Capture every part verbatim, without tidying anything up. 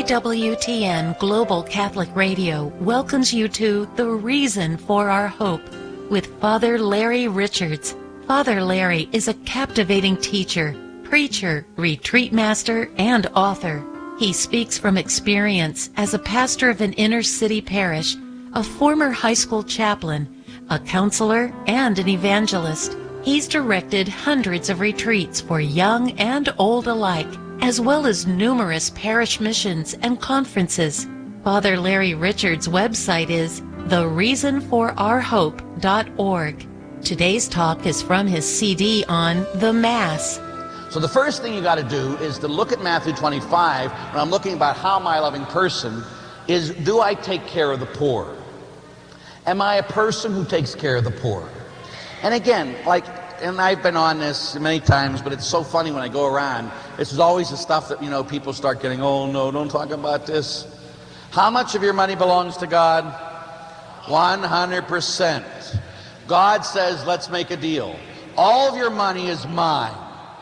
W T N Global Catholic Radio welcomes you to The Reason for Our Hope with Father Larry Richards. Father Larry is a captivating teacher, preacher, retreat master, and author. He speaks from experience as a pastor of an inner-city parish, a former high school chaplain, a counselor, and an evangelist. He's directed hundreds of retreats for young and old alike, as well as numerous parish missions and conferences. Father Larry Richards' website is the reason for our hope dot org. Today's talk is from his C D on the Mass. So the first thing you got to do is to look at Matthew twenty-five, when I'm looking about how am I a loving person, is do I take care of the poor? Am I a person who takes care of the poor? And again, like, and I've been on this many times, but it's so funny when I go around, this is always the stuff that, you know, people start getting, oh no, don't talk about this. How much of your money belongs to God? one hundred percent. God says, let's make a deal. All of your money is mine.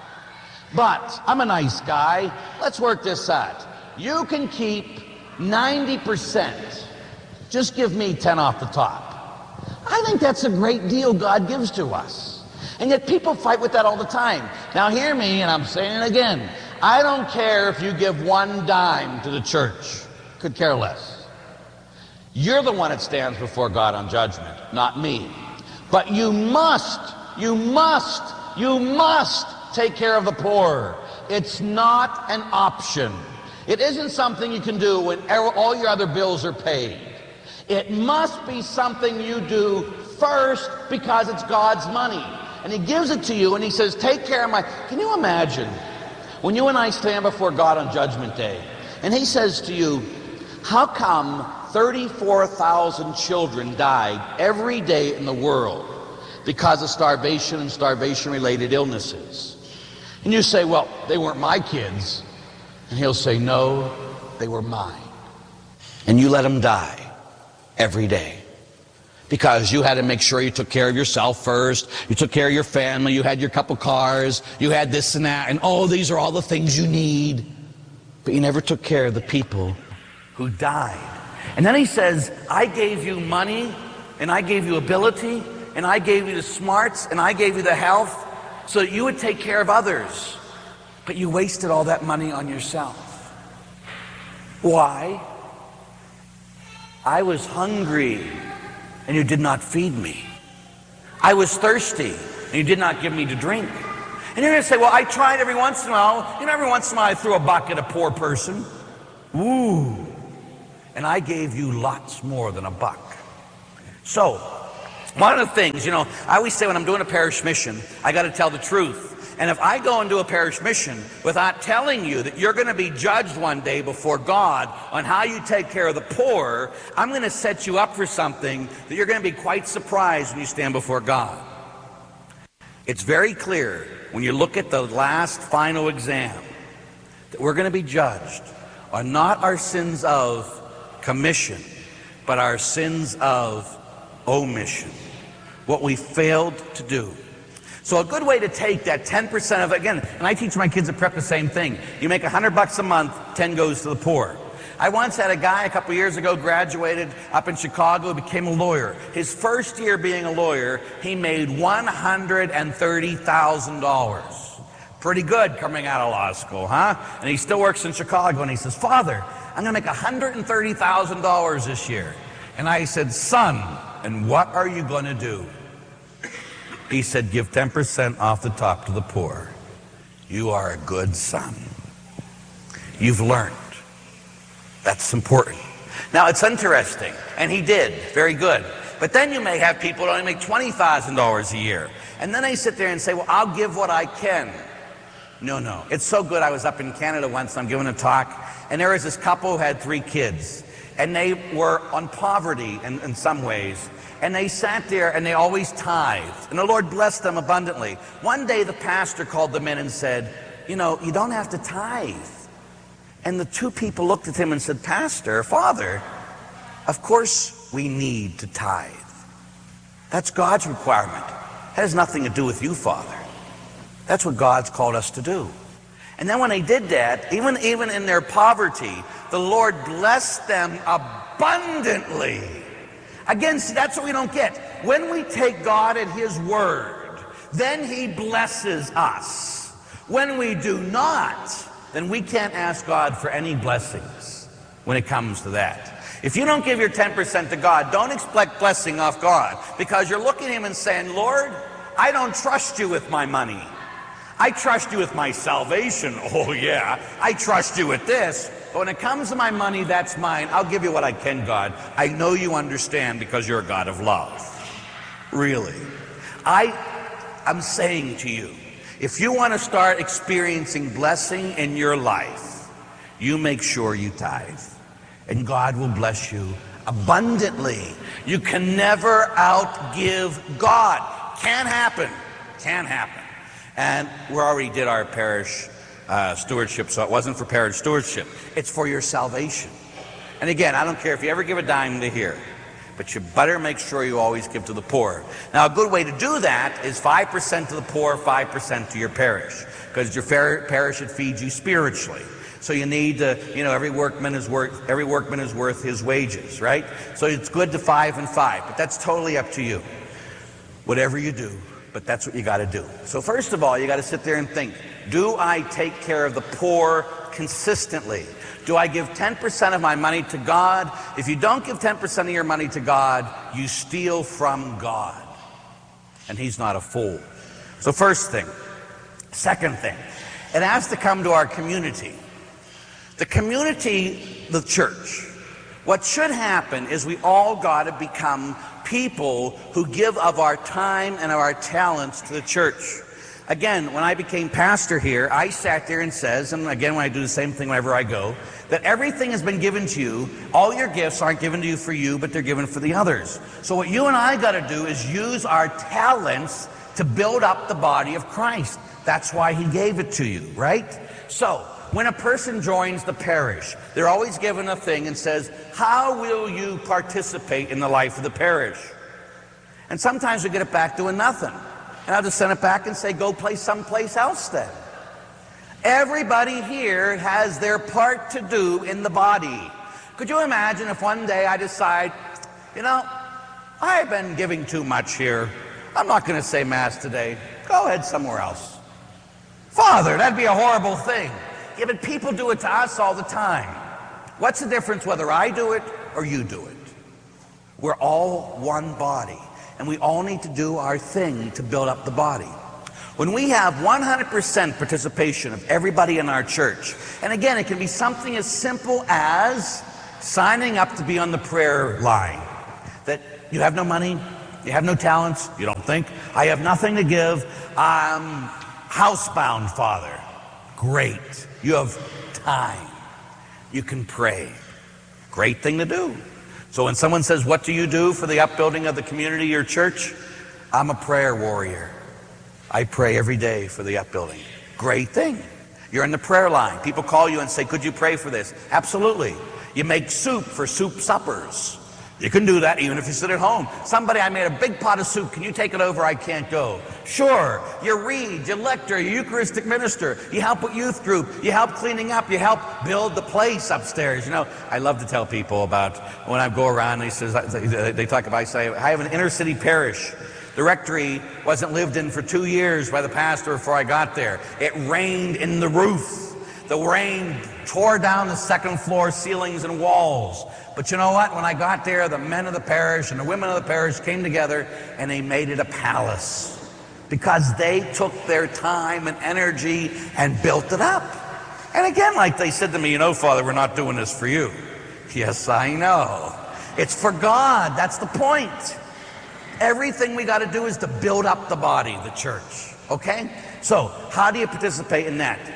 But I'm a nice guy. Let's work this out. You can keep ninety percent. Just give me ten off the top. I think that's a great deal God gives to us. And yet people fight with that all the time. Now hear me, and I'm saying it again. I don't care if you give one dime to the church. Could care less. You're the one that stands before God on judgment, not me. But you must, you must, you must take care of the poor. It's not an option. It isn't something you can do when all your other bills are paid. It must be something you do first because it's God's money. And He gives it to you and He says, take care of my... Can you imagine when you and I stand before God on Judgment Day and He says to you, how come thirty-four thousand children died every day in the world because of starvation and starvation-related illnesses? And you say, well, they weren't my kids. And He'll say, no, they were mine. And you let them die every day because you had to make sure you took care of yourself first. You took care of your family. You had your couple cars. You had this and that. And oh, these are all the things you need. But you never took care of the people who died. And then He says, I gave you money, and I gave you ability, and I gave you the smarts, and I gave you the health, so that you would take care of others. But you wasted all that money on yourself. Why? I was hungry, and you did not feed me. I was thirsty, and you did not give me to drink. And you're going to say, well, I tried every once in a while. You know, every once in a while I threw a buck at a poor person. Ooh. And I gave you lots more than a buck. So, one of the things, you know, I always say when I'm doing a parish mission, I got to tell the truth. And if I go and do a parish mission without telling you that you're going to be judged one day before God on how you take care of the poor, I'm going to set you up for something that you're going to be quite surprised when you stand before God. It's very clear when you look at the last final exam that we're going to be judged on not our sins of commission, but our sins of omission, what we failed to do. So a good way to take that ten percent of, again, and I teach my kids at prep the same thing. You make a hundred bucks a month, ten goes to the poor. I once had a guy a couple years ago, graduated up in Chicago, became a lawyer. His first year being a lawyer, he made one hundred thirty thousand dollars. Pretty good coming out of law school, huh? And he still works in Chicago, and he says, Father, I'm going to make one hundred thirty thousand dollars this year. And I said, son, and what are you going to do? He said, give ten percent off the top to the poor. You are a good son. You've learned. That's important. Now, it's interesting, and he did, very good. But then you may have people that only make twenty thousand dollars a year. And then they sit there and say, well, I'll give what I can. No, no. It's so good. I was up in Canada once, and I'm giving a talk, and there was this couple who had three kids. And they were on poverty in, in some ways. And they sat there and they always tithed. And the Lord blessed them abundantly. One day the pastor called them in and said, you know, you don't have to tithe. And the two people looked at him and said, Pastor, Father, of course we need to tithe. That's God's requirement. It has nothing to do with you, Father. That's what God's called us to do. And then when they did that, even, even in their poverty, the Lord blessed them abundantly. Again, see, that's what we don't get. When we take God at His word, then He blesses us. When we do not, then we can't ask God for any blessings when it comes to that. If you don't give your ten percent to God, don't expect blessing off God, because you're looking at Him and saying, Lord, I don't trust you with my money. I trust you with my salvation. Oh yeah, I trust you with this. But when it comes to my money, that's mine. I'll give you what I can, God. I know you understand because you're a God of love. Really. I, I'm saying to you, if you want to start experiencing blessing in your life, you make sure you tithe. And God will bless you abundantly. You can never outgive God. Can't happen. Can't happen. And we already did our parish uh, stewardship, so it wasn't for parish stewardship. It's for your salvation. And again, I don't care if you ever give a dime to here, but you better make sure you always give to the poor. Now, a good way to do that is five percent to the poor, five percent to your parish, because your parish should feed you spiritually. So you need to, you know, every workman is worth every workman is worth his wages, right? So it's good to five and five, but that's totally up to you. Whatever you do, but that's what you got to do. So first of all, you got to sit there and think, do I take care of the poor consistently? Do I give ten percent of my money to God? If you don't give ten percent of your money to God, you steal from God. And He's not a fool. So first thing. Second thing, it has to come to our community. The community, the church. What should happen is we all got to become people who give of our time and of our talents to the church. Again, when I became pastor here, I sat there and says, and again when I do the same thing whenever I go, that everything has been given to you. All your gifts aren't given to you for you, but they're given for the others. So what you and I got to do is use our talents to build up the body of Christ. That's why He gave it to you, right? So when a person joins the parish, they're always given a thing and says, how will you participate in the life of the parish? And sometimes we get it back doing nothing. And I'll just send it back and say, go play someplace else then. Everybody here has their part to do in the body. Could you imagine if one day I decide, you know, I've been giving too much here. I'm not going to say Mass today. Go ahead somewhere else. Father, that'd be a horrible thing. Yeah, but people do it to us all the time. What's the difference whether I do it or you do it? We're all one body, and we all need to do our thing to build up the body. When we have one hundred percent participation of everybody in our church, and again, it can be something as simple as signing up to be on the prayer line. That you have no money, you have no talents, you don't think, I have nothing to give, I'm housebound, Father. Great. You have time. You can pray. Great thing to do. So when someone says, what do you do for the upbuilding of the community, your church? I'm a prayer warrior. I pray every day for the upbuilding. Great thing. You're in the prayer line. People call you and say, could you pray for this? Absolutely. You make soup for soup suppers. You can do that even if you sit at home. Somebody, I made a big pot of soup. Can you take it over? I can't go. Sure. You read, you lecture, you Eucharistic minister. You help with youth group. You help cleaning up. You help build the place upstairs. You know, I love to tell people about when I go around, they, says, they talk about, I say, I have an inner city parish. The rectory wasn't lived in for two years by the pastor before I got there. It rained in the roof. The rain tore down the second floor ceilings and walls. But you know what? When I got there, the men of the parish and the women of the parish came together and they made it a palace because they took their time and energy and built it up. And again, like they said to me, you know, Father, we're not doing this for you. Yes, I know. It's for God. That's the point. Everything we got to do is to build up the body, the church. Okay? So, how do you participate in that?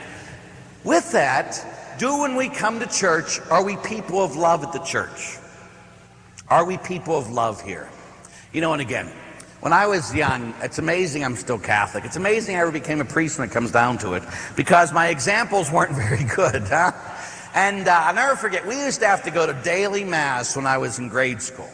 With that, do when we come to church, are we people of love at the church? Are we people of love here? You know, and again, when I was young, it's amazing I'm still Catholic. It's amazing I ever became a priest when it comes down to it, because my examples weren't very good, huh? And uh, I'll never forget, we used to have to go to daily Mass when I was in grade school.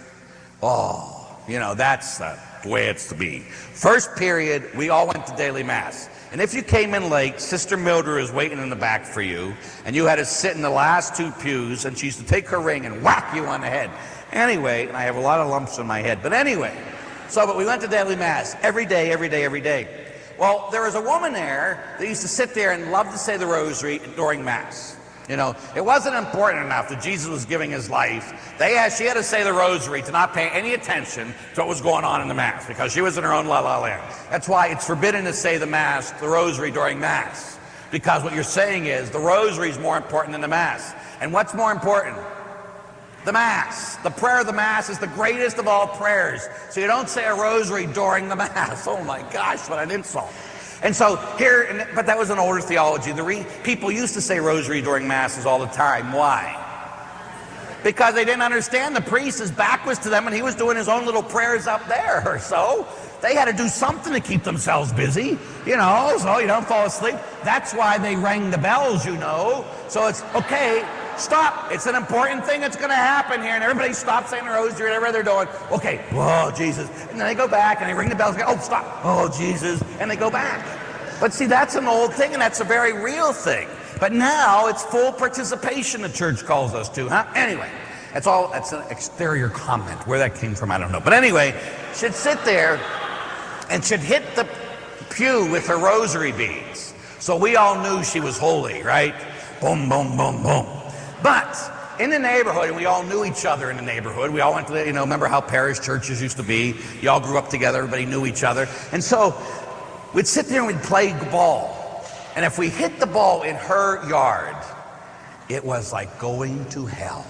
Oh, you know, that's uh, the way it's to be. First period, we all went to daily Mass. And if you came in late, Sister Mildred was waiting in the back for you, and you had to sit in the last two pews, and she used to take her ring and whack you on the head. Anyway, and I have a lot of lumps on my head, but anyway, so but we went to daily Mass every day, every day, every day. Well, there was a woman there that used to sit there and love to say the rosary during Mass. You know, it wasn't important enough that Jesus was giving his life. They had, she had to say the rosary to not pay any attention to what was going on in the Mass, because she was in her own la-la land. That's why it's forbidden to say the Mass, the rosary during Mass, because what you're saying is the rosary is more important than the Mass. And what's more important? The Mass. The prayer of the Mass is the greatest of all prayers. So you don't say a rosary during the Mass. Oh my gosh, what an insult. And so here, but that was an older theology. The re, people used to say rosary during Masses all the time. Why? Because they didn't understand the priest is backwards to them and he was doing his own little prayers up there or so. They had to do something to keep themselves busy, you know, so you don't fall asleep. That's why they rang the bells, you know. So it's, okay, stop. It's an important thing that's going to happen here. And everybody stops saying the rosary, whatever they're doing. Okay, oh, Jesus. And then they go back and they ring the bells. And go, oh, stop. Oh, Jesus. And they go back. But see, that's an old thing and that's a very real thing. But now it's full participation the church calls us to, huh? Anyway, that's all, that's an exterior comment. Where that came from, I don't know. But anyway, she'd sit there and she'd hit the pew with her rosary beads. So we all knew she was holy, right? Boom, boom, boom, boom. But in the neighborhood, and we all knew each other in the neighborhood. We all went to the, you know, remember how parish churches used to be? You all grew up together, everybody knew each other. And so we'd sit there and we'd play ball. And if we hit the ball in her yard, it was like going to hell.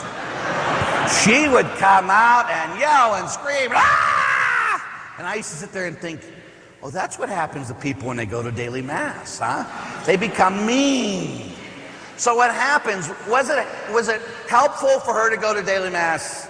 She would come out and yell and scream, ah! And I used to sit there and think, oh, that's what happens to people when they go to daily Mass, huh? They become mean. So what happens, was it, was it helpful for her to go to daily Mass?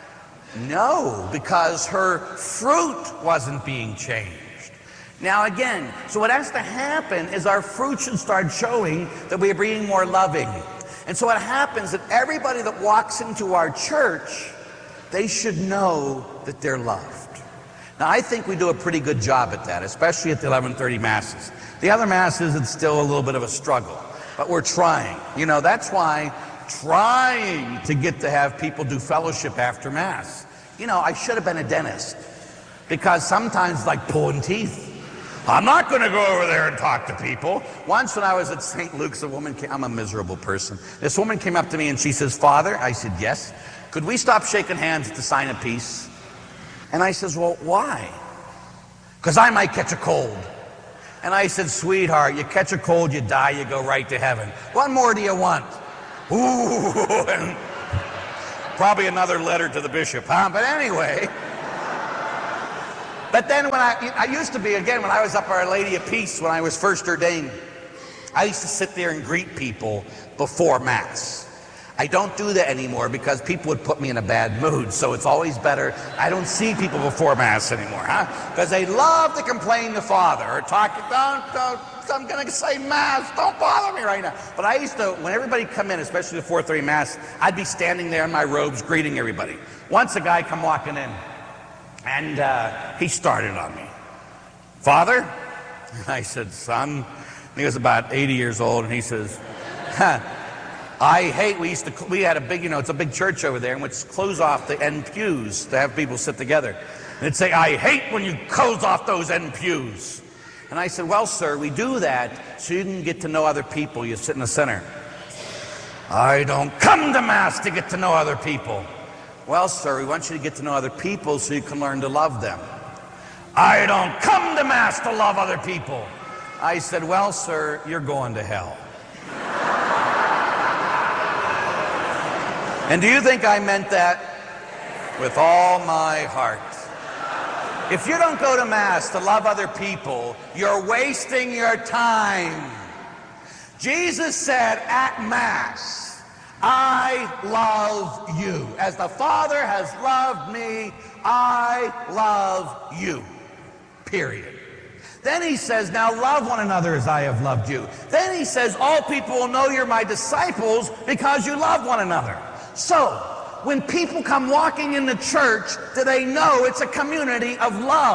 No, because her fruit wasn't being changed. Now again, so what has to happen is our fruit should start showing that we are being more loving. And so what happens is that everybody that walks into our church, they should know that they're loved. Now I think we do a pretty good job at that, especially at the eleven thirty Masses. The other Masses, it's still a little bit of a struggle. But we're trying. You know, that's why trying to get to have people do fellowship after Mass. You know, I should have been a dentist. Because sometimes it's like pulling teeth. I'm not going to go over there and talk to people. Once when I was at Saint Luke's, a woman came, I'm a miserable person. This woman came up to me and she says, Father, I said, yes. Could we stop shaking hands at the sign of peace? And I says, well, why? Because I might catch a cold. And I said, sweetheart, you catch a cold, you die, you go right to heaven. What more do you want? Ooh, and probably another letter to the bishop, huh? But anyway. But then when I, I used to be, again, when I was up Our Lady of Peace, when I was first ordained, I used to sit there and greet people before Mass. I don't do that anymore because people would put me in a bad mood, so it's always better. I don't see people before Mass anymore, huh? Because they love to complain to Father or talk, don't, don't, I'm going to say Mass, don't bother me right now. But I used to, when everybody come in, especially the four thirty Mass, I'd be standing there in my robes greeting everybody. Once a guy come walking in, and uh, he started on me. Father? And I said, son. He was about eighty years old, and he says, huh. I hate, we used to, we had a big, you know, it's a big church over there, and we'd close off the end pews to have people sit together. And it'd say, I hate when you close off those end pews. And I said, well, sir, we do that so you can get to know other people. You sit in the center. I don't come to Mass to get to know other people. Well, sir, we want you to get to know other people so you can learn to love them. I don't come to Mass to love other people. I said, well, sir, you're going to hell. And do you think I meant that? With all my heart. If you don't go to Mass to love other people, you're wasting your time. Jesus said at Mass, I love you. As the Father has loved me, I love you. Period. Then he says, now love one another as I have loved you. Then he says, all people will know you're my disciples because you love one another. So, when people come walking in the church, do they know it's a community of love?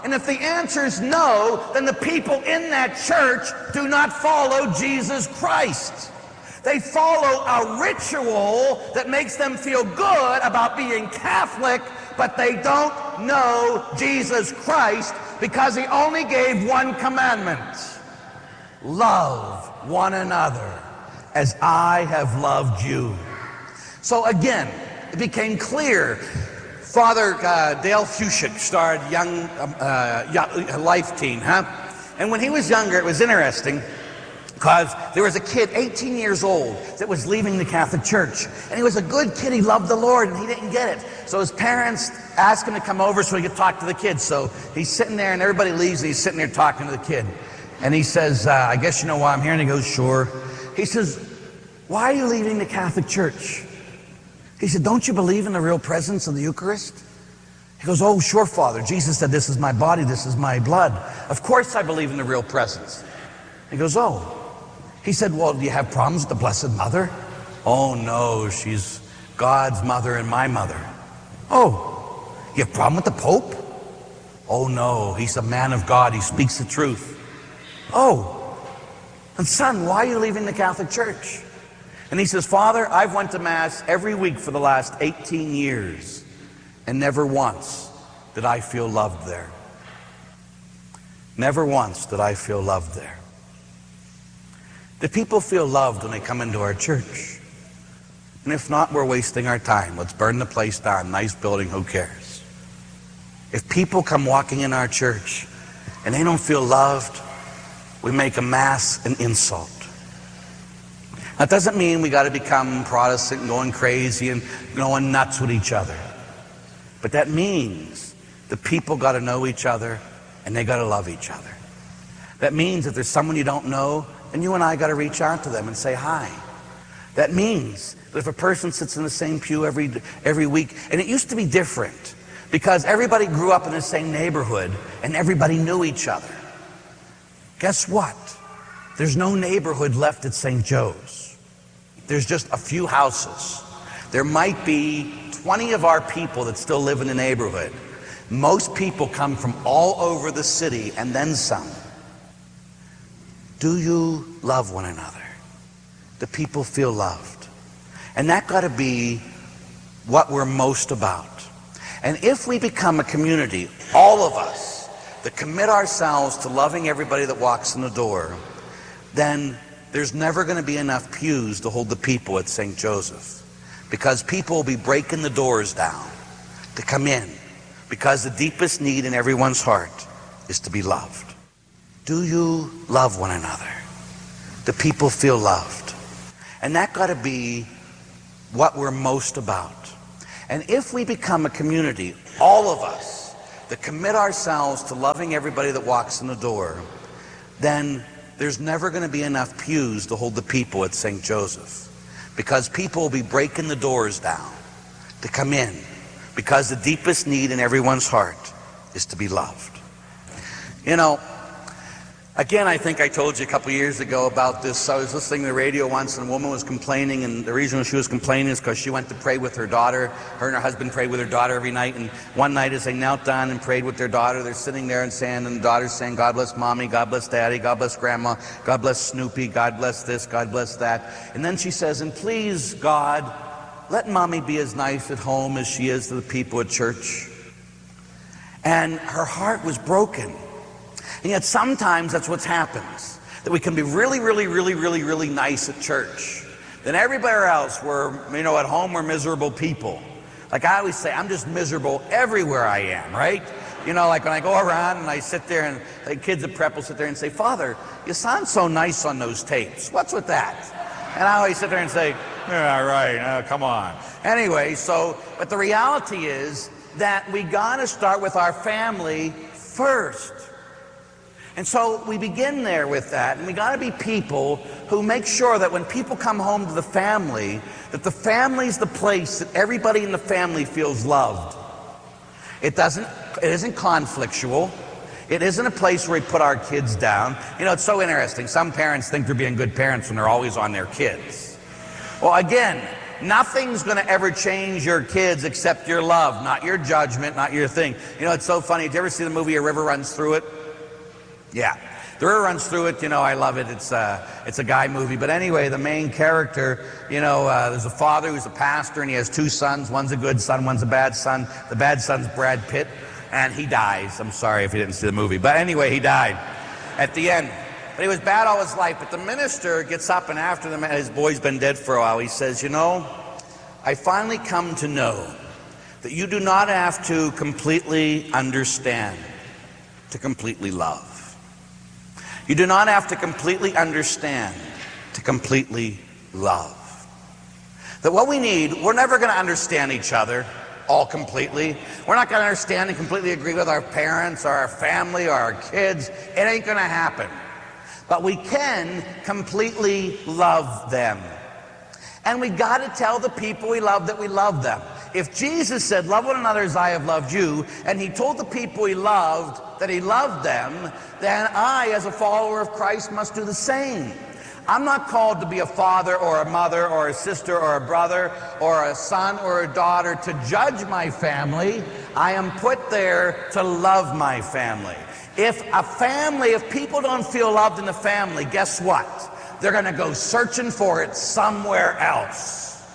And if the answer is no, then the people in that church do not follow Jesus Christ. They follow a ritual that makes them feel good about being Catholic, but they don't know Jesus Christ because he only gave one commandment. Love one another as I have loved you. So again, it became clear. Father uh, Dale Fuchik starred Young uh, Life Teen, huh? And when he was younger, it was interesting, because there was a kid, eighteen years old, that was leaving the Catholic Church. And he was a good kid, he loved the Lord, and he didn't get it. So his parents asked him to come over so he could talk to the kids. So he's sitting there, and everybody leaves, and he's sitting there talking to the kid. And he says, uh, I guess you know why I'm here? And he goes, sure. He says, why are you leaving the Catholic Church? He said, don't you believe in the real presence of the Eucharist? He goes, oh, sure, Father. Jesus said, this is my body, this is my blood. Of course I believe in the real presence. He goes, oh. He said, well, do you have problems with the Blessed Mother? Oh, no, she's God's mother and my mother. Oh, you have a problem with the Pope? Oh, no, he's a man of God. He speaks the truth. Oh, and son, why are you leaving the Catholic Church? And he says, Father, I've went to Mass every week for the last eighteen years, and never once did I feel loved there. Never once did I feel loved there. Do people feel loved when they come into our church? And if not, we're wasting our time. Let's burn the place down. Nice building, who cares? If people come walking in our church and they don't feel loved, we make a Mass an insult. That doesn't mean we got to become Protestant and going crazy and going nuts with each other. But that means the people got to know each other and they got to love each other. That means if there's someone you don't know, then you and I got to reach out to them and say hi. That means that if a person sits in the same pew every every week, and it used to be different because everybody grew up in the same neighborhood and everybody knew each other. Guess what? There's no neighborhood left at Saint Joe's. There's just a few houses. There might be twenty of our people that still live in the neighborhood. Most people come from all over the city and then some. Do you love one another? Do people feel loved? And that got to be what we're most about. And if we become a community, all of us, that commit ourselves to loving everybody that walks in the door, then there's never going to be enough pews to hold the people at Saint Joseph. Because people will be breaking the doors down to come in. Because the deepest need in everyone's heart is to be loved. Do you love one another? Do people feel loved? And that got to be what we're most about. And if we become a community, all of us, that commit ourselves to loving everybody that walks in the door, then there's never going to be enough pews to hold the people at Saint Joseph. Because people will be breaking the doors down to come in. Because the deepest need in everyone's heart is to be loved. You know, again, I think I told you a couple years ago about this. I was listening to the radio once and a woman was complaining, and the reason she was complaining is because she went to pray with her daughter. Her and her husband prayed with her daughter every night, and one night as they knelt down and prayed with their daughter, they're sitting there and saying, and the daughter's saying, God bless Mommy, God bless Daddy, God bless Grandma, God bless Snoopy, God bless this, God bless that. And then she says, and please, God, let Mommy be as nice at home as she is to the people at church. And her heart was broken. And yet sometimes that's what happens, that we can be really, really, really, really, really nice at church. Then everybody else, we're, you know, at home we're miserable people. Like I always say, I'm just miserable everywhere I am, right? You know, like when I go around and I sit there and the kids at prep will sit there and say, Father, you sound so nice on those tapes. What's with that? And I always sit there and say, yeah, right, uh, come on. Anyway, so, but the reality is that we got to start with our family first. And so we begin there with that, and we got to be people who make sure that when people come home to the family, that the family's the place that everybody in the family feels loved. It doesn't, it isn't conflictual. It isn't a place where we put our kids down. You know, it's so interesting. Some parents think they're being good parents when they're always on their kids. Well, again, nothing's going to ever change your kids except your love, not your judgment, not your thing. You know, it's so funny. Did you ever see the movie A River Runs Through It? Yeah. The River Runs Through It, you know, I love it. It's a, it's a guy movie. But anyway, the main character, you know, uh, there's a father who's a pastor, and he has two sons. One's a good son, one's a bad son. The bad son's Brad Pitt, and he dies. I'm sorry if you didn't see the movie. But anyway, he died at the end. But he was bad all his life. But the minister gets up, and after the, his boy's been dead for a while, he says, you know, I finally come to know that you do not have to completely understand to completely love. You do not have to completely understand to completely love. That what we need, we're never going to understand each other all completely. We're not going to understand and completely agree with our parents or our family or our kids. It ain't going to happen. But we can completely love them. And we got to tell the people we love that we love them. If Jesus said, love one another as I have loved you, and he told the people he loved that he loved them, then I, as a follower of Christ, must do the same. I'm not called to be a father or a mother or a sister or a brother or a son or a daughter to judge my family. I am put there to love my family. If a family, if people don't feel loved in the family, guess what? They're going to go searching for it somewhere else.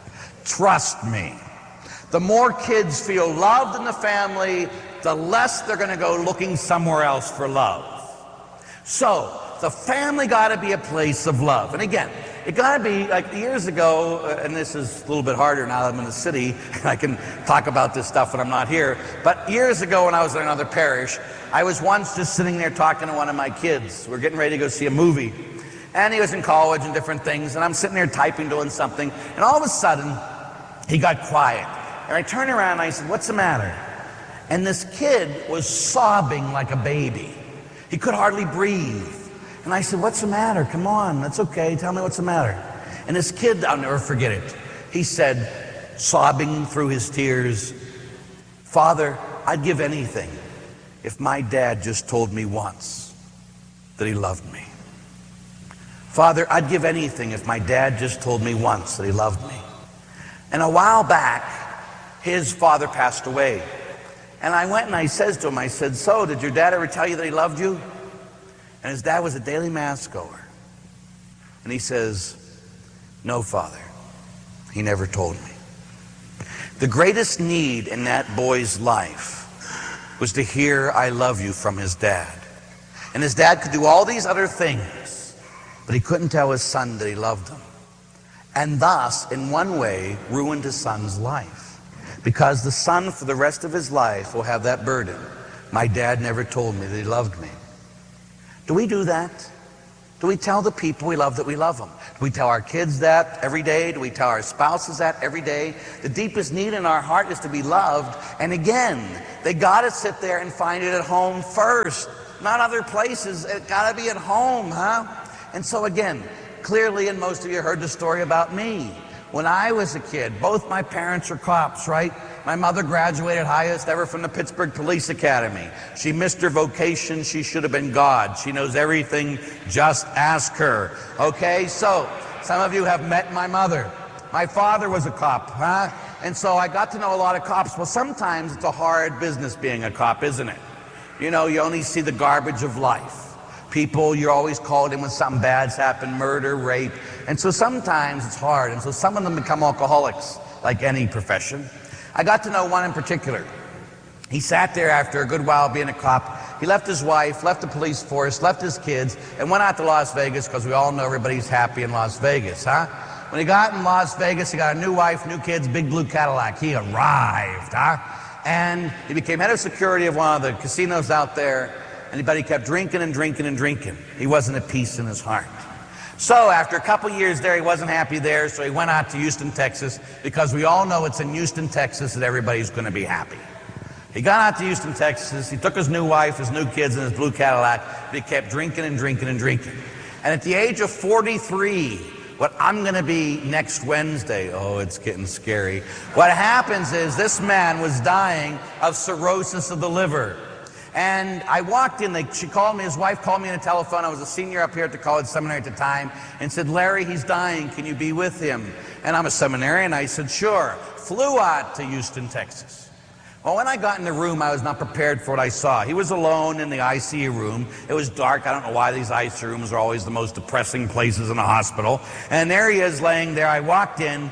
Trust me. The more kids feel loved in the family, the less they're going to go looking somewhere else for love. So, the family got to be a place of love. And again, it got to be, like years ago, and this is a little bit harder now that I'm in the city, and I can talk about this stuff when I'm not here, but years ago when I was in another parish, I was once just sitting there talking to one of my kids. We're getting ready to go see a movie. And he was in college and different things, and I'm sitting there typing, doing something, and all of a sudden, he got quiet. And I turned around and I said, what's the matter? And this kid was sobbing like a baby. He could hardly breathe. And I said, what's the matter? Come on, that's okay, tell me what's the matter. And this kid, I'll never forget it, he said, sobbing through his tears, Father, I'd give anything if my dad just told me once that he loved me. Father, I'd give anything if my dad just told me once that he loved me. And a while back, his father passed away. And I went and I said to him, I said, so, did your dad ever tell you that he loved you? And his dad was a daily mass goer. And he says, no, Father, he never told me. The greatest need in that boy's life was to hear I love you from his dad. And his dad could do all these other things, but he couldn't tell his son that he loved him. And thus, in one way, ruined his son's life. Because the son, for the rest of his life, will have that burden. My dad never told me that he loved me. Do we do that? Do we tell the people we love that we love them? Do we tell our kids that every day? Do we tell our spouses that every day? The deepest need in our heart is to be loved. And again, they got to sit there and find it at home first. Not other places. It got to be at home, huh? And so again, clearly, and most of you heard the story about me. When I was a kid, both my parents are cops, right? My mother graduated highest ever from the Pittsburgh Police Academy. She missed her vocation. She should have been God. She knows everything. Just ask her. Okay, so some of you have met my mother. My father was a cop, huh? And so I got to know a lot of cops. Well, sometimes it's a hard business being a cop, isn't it? You know, you only see the garbage of life. People, you're always called in when something bad's happened, murder, rape. And so sometimes it's hard. And so some of them become alcoholics, like any profession. I got to know one in particular. He sat there after a good while being a cop. He left his wife, left the police force, left his kids, and went out to Las Vegas, because we all know everybody's happy in Las Vegas, huh? When he got in Las Vegas, he got a new wife, new kids, big blue Cadillac. He arrived, huh? And he became head of security of one of the casinos out there. But he kept drinking and drinking and drinking. He wasn't at peace in his heart. So after a couple years there, he wasn't happy there, so he went out to Houston, Texas, because we all know it's in Houston, Texas that everybody's going to be happy. He got out to Houston, Texas. He took his new wife, his new kids, and his blue Cadillac, but he kept drinking and drinking and drinking. And at the age of forty-three, what I'm going to be next Wednesday, oh, it's getting scary. What happens is this man was dying of cirrhosis of the liver. And I walked in, they, she called me, his wife called me on the telephone. I was a senior up here at the college seminary at the time, and said, Larry, he's dying, can you be with him? And I'm a seminarian. I said, sure. Flew out to Houston, Texas. Well, when I got in the room, I was not prepared for what I saw. He was alone in the I C U room. It was dark. I don't know why these I C U rooms are always the most depressing places in a hospital. And there he is laying there. I walked in.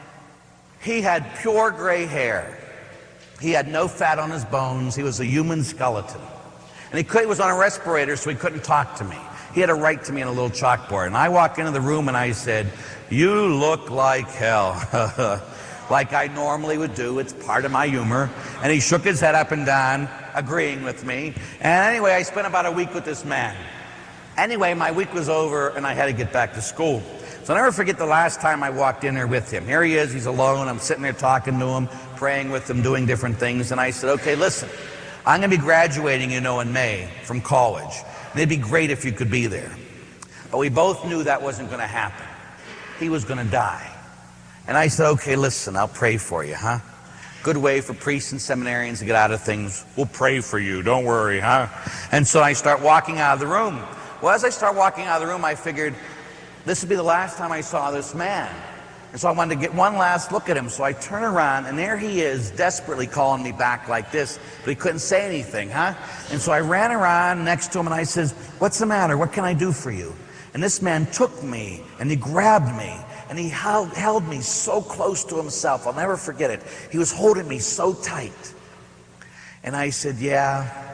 He had pure gray hair. He had no fat on his bones. He was a human skeleton. And he, could, he was on a respirator, so he couldn't talk to me. He had to write to me on a little chalkboard. And I walked into the room and I said, you look like hell. Like I normally would do. It's part of my humor. And he shook his head up and down, agreeing with me. And anyway, I spent about a week with this man. Anyway, my week was over and I had to get back to school. So I'll never forget the last time I walked in there with him. Here he is, he's alone. I'm sitting there talking to him, praying with him, doing different things. And I said, okay, listen, I'm going to be graduating, you know, in May from college. And it'd be great if you could be there. But we both knew that wasn't going to happen. He was going to die. And I said, okay, listen, I'll pray for you, huh? Good way for priests and seminarians to get out of things. We'll pray for you, don't worry, huh? And so I start walking out of the room. Well, as I start walking out of the room, I figured this would be the last time I saw this man. And so I wanted to get one last look at him. So I turn around, and there he is, desperately calling me back like this, but he couldn't say anything, huh? And so I ran around next to him, and I says, what's the matter? What can I do for you? And this man took me, and he grabbed me, and he held, held me so close to himself. I'll never forget it. He was holding me so tight. And I said, yeah,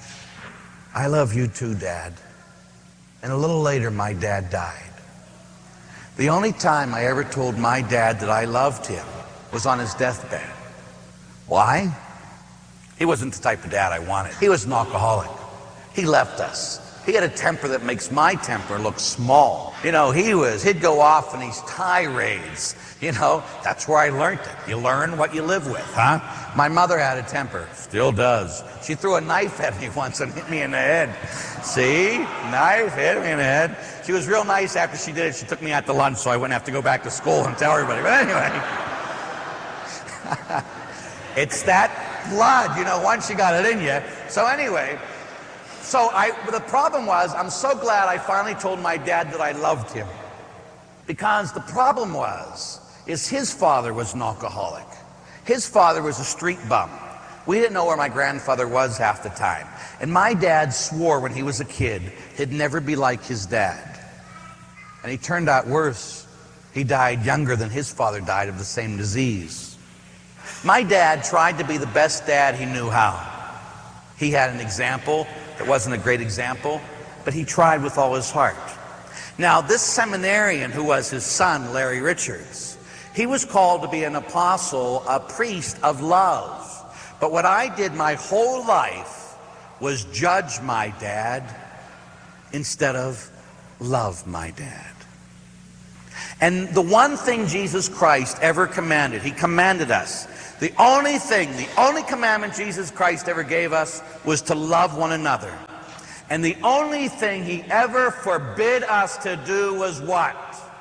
I love you too, Dad. And a little later, my dad died. The only time I ever told my dad that I loved him was on his deathbed. Why? He wasn't the type of dad I wanted. He was an alcoholic. He left us. He had a temper that makes my temper look small. You know, he was, he'd go off in these tirades. You know, that's where I learned it. You learn what you live with, huh? My mother had a temper, still does. She threw a knife at me once and hit me in the head. See? Knife hit me in the head. She was real nice after she did it. She took me out to lunch so I wouldn't have to go back to school and tell everybody. But anyway, it's that blood, you know, once you got it in you. So anyway, so I, the problem was, I'm so glad I finally told my dad that I loved him. Because the problem was, is his father was an alcoholic. His father was a street bum. We didn't know where my grandfather was half the time. And my dad swore when he was a kid he'd never be like his dad. And he turned out worse. He died younger than his father died of the same disease. My dad tried to be the best dad he knew how. He had an example that wasn't a great example, but he tried with all his heart. Now, this seminarian who was his son, Larry Richards, he was called to be an apostle, a priest of love. But what I did my whole life was judge my dad instead of love my dad. And the one thing Jesus Christ ever commanded, he commanded us, the only thing, the only commandment Jesus Christ ever gave us was to love one another. And the only thing he ever forbid us to do was what?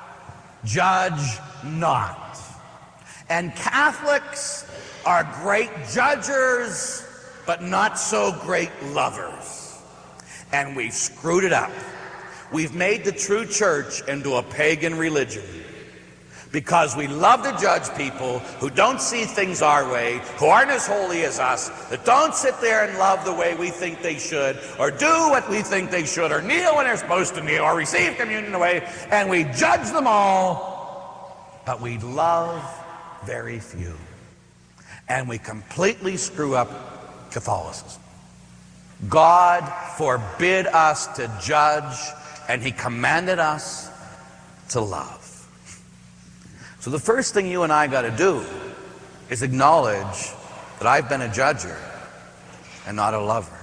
Judge not. And Catholics are great judgers, but not so great lovers. And we've screwed it up. We've made the true church into a pagan religion. Because we love to judge people who don't see things our way, who aren't as holy as us, that don't sit there and love the way we think they should, or do what we think they should, or kneel when they're supposed to kneel, or receive communion the way, and we judge them all, but we love very few. And we completely screw up Catholicism. God forbid us to judge, and he commanded us to love. So the first thing you and I got to do is acknowledge that I've been a judger and not a lover.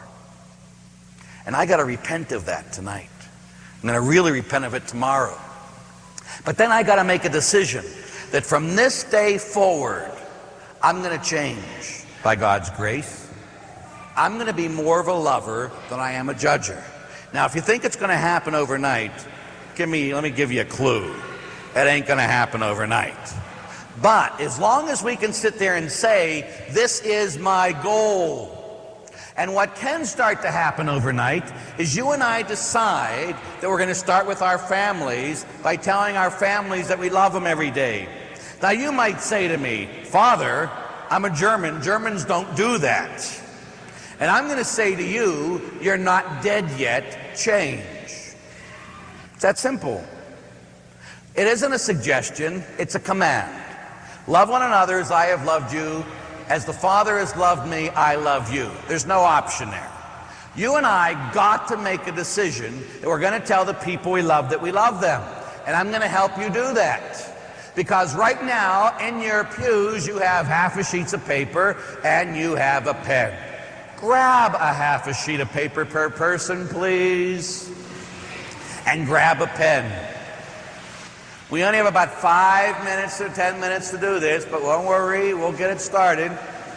And I got to repent of that tonight. I'm going to really repent of it tomorrow. But then I got to make a decision that from this day forward, I'm going to change by God's grace. I'm going to be more of a lover than I am a judger. Now, if you think it's going to happen overnight, give me, let me give you a clue. It ain't going to happen overnight. But as long as we can sit there and say, this is my goal, And what can start to happen overnight is you and I decide that we're going to start with our families by telling our families that we love them every day. Now you might say to me, Father, I'm a German. Germans don't do that. And I'm going to say to you, you're not dead yet. Change. It's that simple. It isn't a suggestion, it's a command. Love one another as I have loved you. As the Father has loved me, I love you. There's no option there. You and I got to make a decision that we're going to tell the people we love that we love them. And I'm going to help you do that. Because right now, in your pews, you have half a sheet of paper and you have a pen. Grab a half a sheet of paper per person, please. And grab a pen. We only have about five minutes or ten minutes to do this, but don't worry, we'll get it started.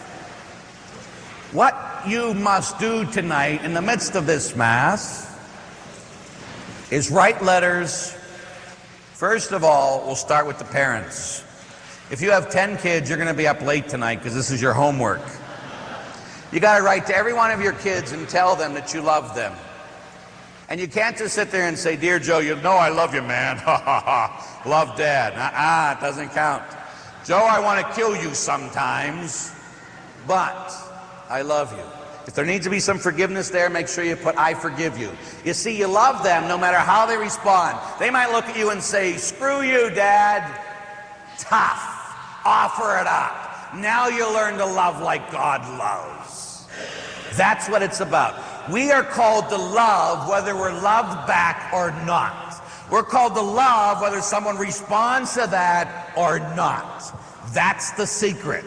What you must do tonight in the midst of this Mass is write letters. First of all, we'll start with the parents. If you have ten kids, you're going to be up late tonight because this is your homework. You got to write to every one of your kids and tell them that you love them. And you can't just sit there and say, Dear Joe, you know I love you, man. Ha ha ha. Love Dad. Uh-uh, it doesn't count. Joe, I want to kill you sometimes, but I love you. If there needs to be some forgiveness there, make sure you put, I forgive you. You see, you love them no matter how they respond. They might look at you and say, screw you, Dad. Tough. Offer it up. Now you learn to love like God loves. That's what it's about. We are called to love whether we're loved back or not. We're called to love whether someone responds to that or not. That's the secret.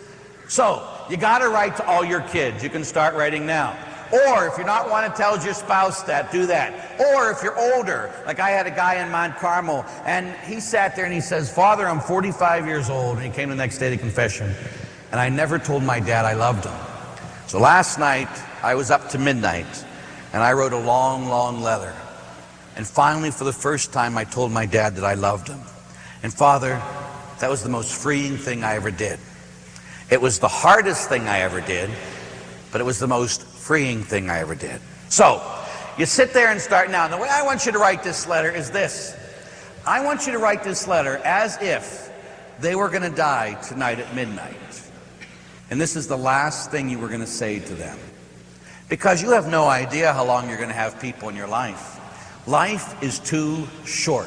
So, you got to write to all your kids. You can start writing now. Or if you not want to tell your spouse that, do that. Or if you're older, like I had a guy in Mount Carmel, and he sat there and he says, Father, I'm forty-five years old, and he came the next day to confession, and I never told my dad I loved him. So last night, I was up to midnight, and I wrote a long, long letter. And finally, for the first time, I told my dad that I loved him. And Father, that was the most freeing thing I ever did. It was the hardest thing I ever did, but it was the most freeing thing I ever did. So, you sit there and start now. And the way I want you to write this letter is this. I want you to write this letter as if they were going to die tonight at midnight. And this is the last thing you were going to say to them. Because you have no idea how long you're going to have people in your life. Life is too short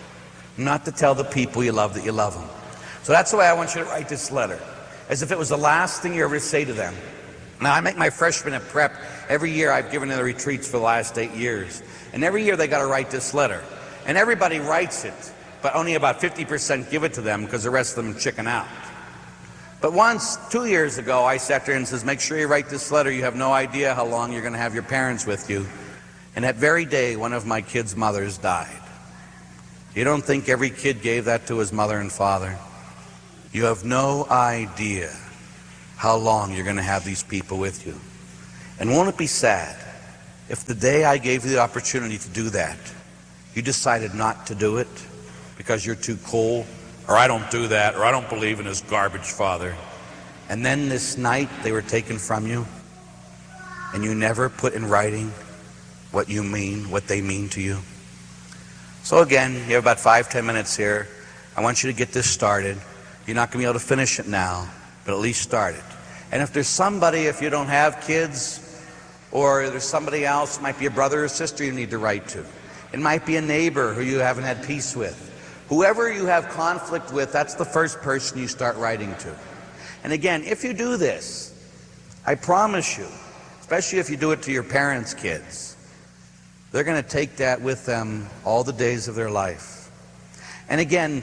not to tell the people you love that you love them. So that's the way I want you to write this letter. As if it was the last thing you ever say to them. Now, I make my freshmen at prep. Every year I've given them the retreats for the last eight years. And every year they got to write this letter. And everybody writes it, but only about fifty percent give it to them because the rest of them chicken out. But once, two years ago, I sat there and says, make sure you write this letter. You have no idea how long you're going to have your parents with you. And that very day, one of my kids' mothers died. You don't think every kid gave that to his mother and father? You have no idea how long you're going to have these people with you. And won't it be sad if the day I gave you the opportunity to do that, you decided not to do it because you're too cold, or I don't do that, or I don't believe in this garbage father. And then this night they were taken from you, and you never put in writing what you mean, what they mean to you. So again, you have about five, ten minutes here. I want you to get this started. You're not going to be able to finish it now, but at least start it. And if there's somebody, if you don't have kids, or there's somebody else, it might be a brother or sister you need to write to. It might be a neighbor who you haven't had peace with. Whoever you have conflict with, that's the first person you start writing to. And again, if you do this, I promise you, especially if you do it to your parents' kids, they're going to take that with them all the days of their life. And again,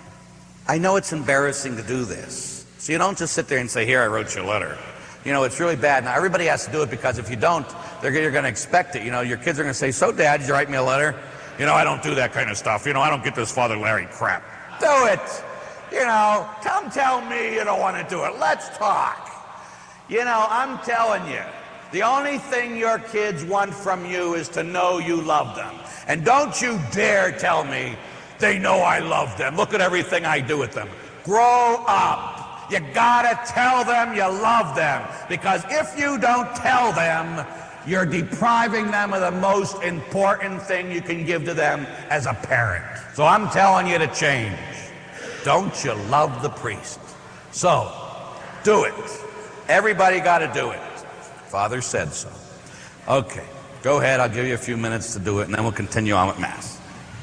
I know it's embarrassing to do this. So you don't just sit there and say, here, I wrote you a letter. You know, it's really bad. Now, everybody has to do it because if you don't, they're, you're going to expect it. You know, your kids are going to say, so, Dad, did you write me a letter? You know, I don't do that kind of stuff. You know, I don't get this Father Larry crap. Do it. You know, come tell me you don't want to do it. Let's talk. You know, I'm telling you, the only thing your kids want from you is to know you love them. And don't you dare tell me they know I love them. Look at everything I do with them. Grow up. You gotta tell them you love them, because if you don't tell them, you're depriving them of the most important thing you can give to them as a parent. So I'm telling you to change. Don't you love the priest? So, do it. Everybody gotta do it. Father said so. Okay, go ahead, I'll give you a few minutes to do it, and then we'll continue on with Mass.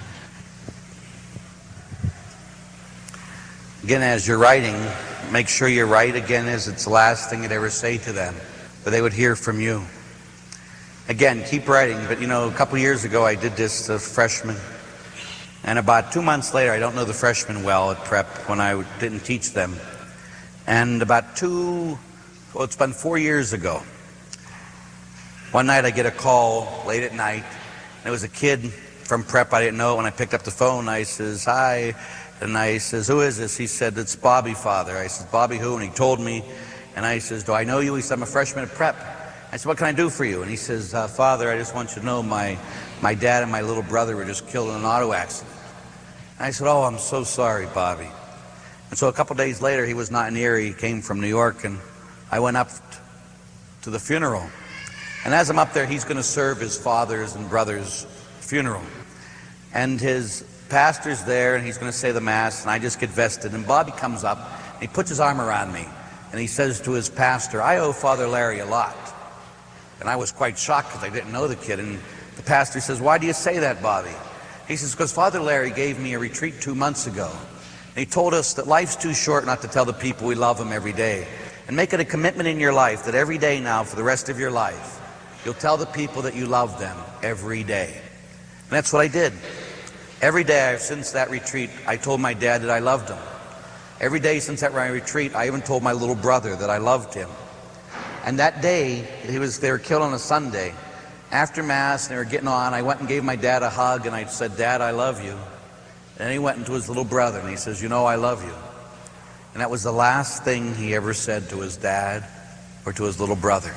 Again, as you're writing, make sure you write again as it's the last thing you'd ever say to them, that they would hear from you. Again, keep writing, but you know, a couple years ago I did this to freshmen, and about two months later, I don't know the freshmen well at prep when I didn't teach them, and about two, well, it's been four years ago, one night I get a call late at night, and it was a kid from prep. I didn't know it. When I picked up the phone, I says, hi, and I says, who is this? He said, it's Bobby, Father. I said, Bobby who? And he told me, and I says, do I know you? He said, I'm a freshman at prep. I said, what can I do for you? And he says, uh, Father, I just want you to know my, my dad and my little brother were just killed in an auto accident. And I said, oh, I'm so sorry, Bobby. And so a couple days later, he was not in Erie. He came from New York, and I went up to the funeral. And as I'm up there, he's going to serve his father's and brother's funeral. And his pastor's there, and he's going to say the Mass, and I just get vested. And Bobby comes up, and he puts his arm around me, and he says to his pastor, I owe Father Larry a lot. And I was quite shocked because I didn't know the kid. And the pastor says, why do you say that, Bobby? He says, because Father Larry gave me a retreat two months ago. And he told us that life's too short not to tell the people we love them every day. And make it a commitment in your life that every day now, for the rest of your life, you'll tell the people that you love them every day. And that's what I did. Every day since that retreat, I told my dad that I loved him. Every day since that retreat, I even told my little brother that I loved him. And that day, he was, they were killed on a Sunday. After Mass, and they were getting on, I went and gave my dad a hug, and I said, Dad, I love you. And then he went into his little brother, and he says, you know, I love you. And that was the last thing he ever said to his dad or to his little brother.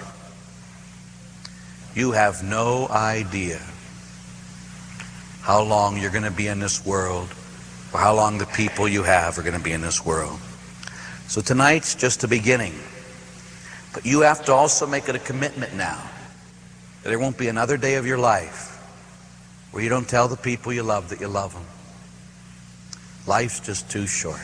You have no idea how long you're going to be in this world, or how long the people you have are going to be in this world. So tonight's just the beginning. But you have to also make it a commitment now that there won't be another day of your life where you don't tell the people you love that you love them. Life's just too short.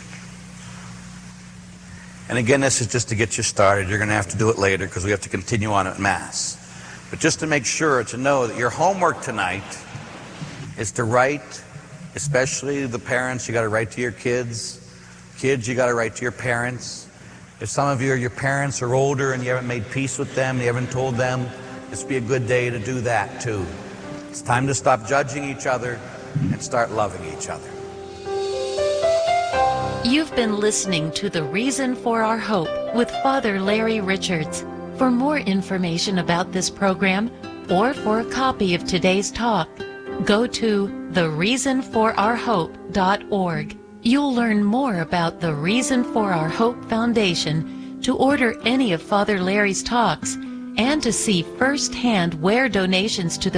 And again, this is just to get you started. You're going to have to do it later because we have to continue on at Mass. But just to make sure to know that your homework tonight is to write, especially the parents, you got to write to your kids. Kids, you got to write to your parents. If some of you, or your parents are older and you haven't made peace with them, you haven't told them, this would be a good day to do that too. It's time to stop judging each other and start loving each other. You've been listening to The Reason for Our Hope with Father Larry Richards. For more information about this program or for a copy of today's talk, go to the reason for our hope dot org. You'll learn more about the Reason for Our Hope Foundation, to order any of Father Larry's talks, and to see firsthand where donations to the